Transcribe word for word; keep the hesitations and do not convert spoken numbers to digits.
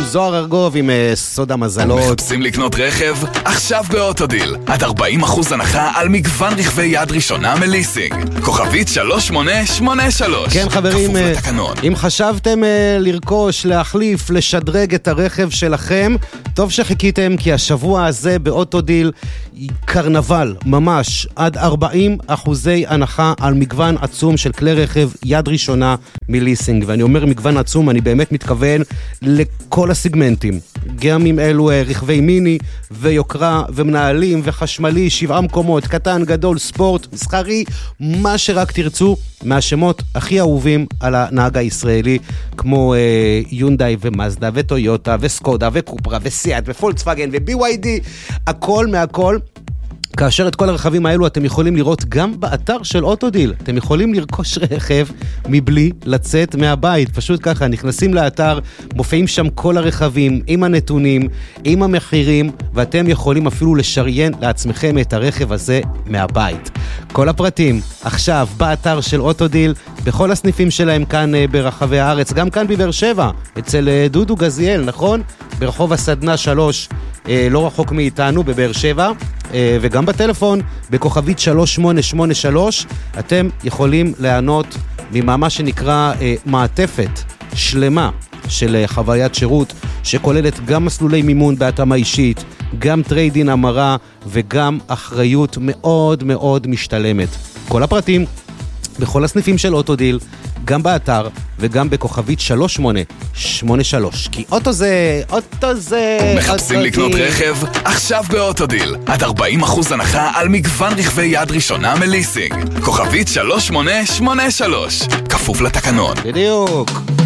זוהר ארגוב עם uh, סוד המזלות. מחפשים לקנות רכב? עכשיו באוטודיל. עד ארבעים אחוז הנחה על מגוון רכבי יד ראשונה מליסינג. כוכבית שלוש שמונה שמונה שלוש. כן חברים, כפוף לתקנון. אם חשבתם uh, לרכוש, להחליף, לשדרג את הרכב שלכם, טוב שחיכיתם, כי השבוע הזה באוטודיל קרנבל, ממש, עד ארבעים אחוזי הנחה על מגוון עצום של כלי רכב יד ראשונה מליסינג. ואני אומר מגוון עצום, אני באמת מתכוון לכל הסגמנטים. גם עם אלו רכבי מיני ויוקרה ומנהלים וחשמלי, שבעה מקומות, קטן, גדול, ספורט, מסחרי, מה שרק תרצו, מהשמות הכי אהובים על הנהג הישראלי, כמו אה, יונדאי ומזדה וטויוטה וסקודה וקופרה וסיאט ופולקסווגן ובי וואי די, הכל מהכל. כאשר את כל הרכבים האלו אתם יכולים לראות גם באתר של אוטודיל. אתם יכולים לרכוש רכב מבלי לצאת מהבית. פשוט ככה, נכנסים לאתר, מופיעים שם כל הרכבים, עם הנתונים, עם המחירים, ואתם יכולים אפילו לשריין לעצמכם את הרכב הזה מהבית. כל הפרטים עכשיו באתר של אוטודיל, בכל הסניפים שלהם כאן ברחבי הארץ, גם כאן בבאר שבע, אצל דודו גזיאל, נכון? ברחוב הסדנה שלוש, לא רחוק מאיתנו בבאר שבע, וגם בטלפון בכוכבית שלוש שמונה שמונה שלוש אתם יכולים ליהנות מממה שנקרא מעטפת שלמה של חוויית שירות, שכוללת גם מסלולי מימון בהתאמה אישית, גם טריידין המרה וגם אחריות מאוד מאוד משתלמת. כל הפרטים בכל הסניפים של אוטודיל, גם באתר וגם בכוכבית שלוש שמונה שמונה שלוש. כי אוטו זה, אוטו זה... מחפשים לקנות רכב? עכשיו באוטודיל. עד ארבעים אחוז הנחה על מגוון רכבי יד ראשונה מליסינג. כוכבית שלוש שמונה שמונה שלוש. כפוף לתקנון. בדיוק.